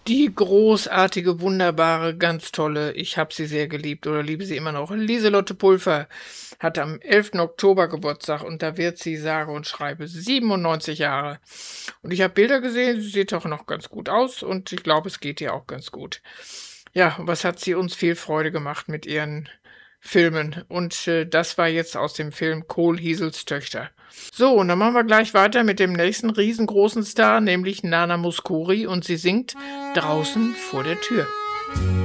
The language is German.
Die großartige, wunderbare, ganz tolle, ich habe sie sehr geliebt oder liebe sie immer noch, Lieselotte Pulver hat am 11. Oktober Geburtstag und da wird sie sage und schreibe 97 Jahre. Und ich habe Bilder gesehen, sie sieht auch noch ganz gut aus und ich glaube, es geht ihr auch ganz gut. Ja, was hat sie uns viel Freude gemacht mit ihren Filmen. Und das war jetzt aus dem Film Kohlhiesels Töchter. So, und dann machen wir gleich weiter mit dem nächsten riesengroßen Star, nämlich Nana Mouskouri, und sie singt Draußen vor der Tür.